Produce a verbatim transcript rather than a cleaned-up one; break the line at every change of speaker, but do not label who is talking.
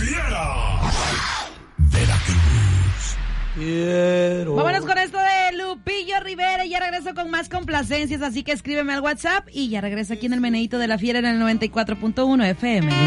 Fiera. Veracruz.
Quiero.
Vámonos con esto de Lupillo Rivera y ya regreso con más complacencias, así que escríbeme al WhatsApp y ya regreso aquí en el Meneíto de la Fiera en el noventa y cuatro punto uno F M.